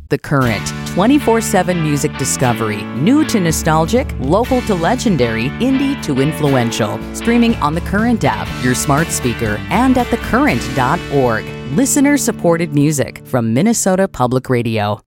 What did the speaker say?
The Current, 24/7 music discovery, new to nostalgic, local to legendary, indie to influential. Streaming on the Current app, your smart speaker, and at thecurrent.org. Listener-supported music from Minnesota Public Radio.